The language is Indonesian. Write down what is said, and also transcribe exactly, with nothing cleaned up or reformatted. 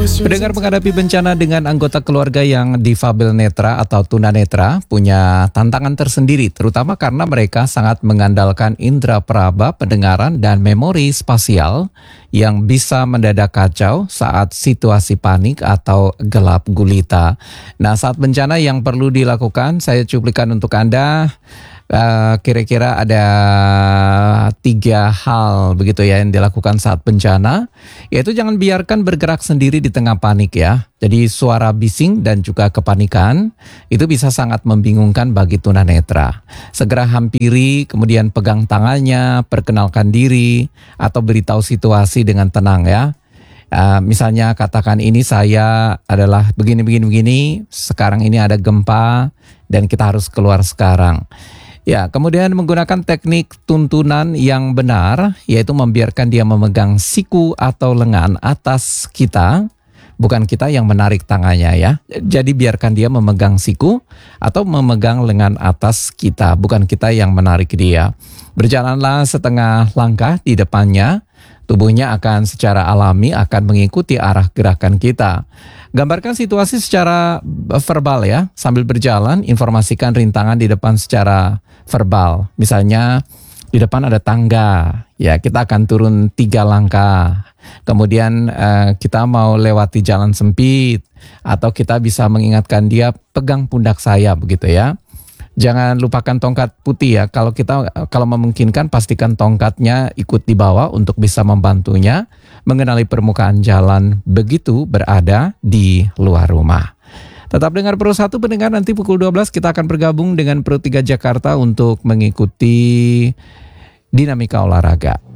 Pendengar menghadapi bencana dengan anggota keluarga yang difabel netra atau tunanetra punya tantangan tersendiri, terutama karena mereka sangat mengandalkan indera peraba, pendengaran, dan memori spasial yang bisa mendadak kacau saat situasi panik atau gelap gulita. Nah, saat bencana yang perlu dilakukan, saya cuplikan untuk Anda. Uh, kira-kira ada tiga hal begitu ya yang dilakukan saat bencana, yaitu jangan biarkan bergerak sendiri di tengah panik ya. Jadi suara bising dan juga kepanikan itu bisa sangat membingungkan bagi tunanetra. Segera hampiri, kemudian pegang tangannya, perkenalkan diri, atau beritahu situasi dengan tenang ya. Uh, misalnya katakan, ini saya adalah begini-begini-begini, sekarang ini ada gempa dan kita harus keluar sekarang. Ya, kemudian menggunakan teknik tuntunan yang benar, yaitu membiarkan dia memegang siku atau lengan atas kita, bukan kita yang menarik tangannya ya. Jadi biarkan dia memegang siku atau memegang lengan atas kita, bukan kita yang menarik dia. Berjalanlah setengah langkah di depannya, tubuhnya akan secara alami akan mengikuti arah gerakan kita. Gambarkan situasi secara verbal ya, sambil berjalan informasikan rintangan di depan secara verbal. Misalnya di depan ada tangga, ya kita akan turun tiga langkah. Kemudian eh, kita mau lewati jalan sempit, atau kita bisa mengingatkan dia pegang pundak saya begitu ya. Jangan lupakan tongkat putih ya. Kalau kita kalau memungkinkan pastikan tongkatnya ikut dibawa untuk bisa membantunya mengenali permukaan jalan begitu berada di luar rumah. Tetap dengar Pro satu pendengar, nanti pukul dua belas kita akan bergabung dengan Pro tiga Jakarta untuk mengikuti dinamika olahraga.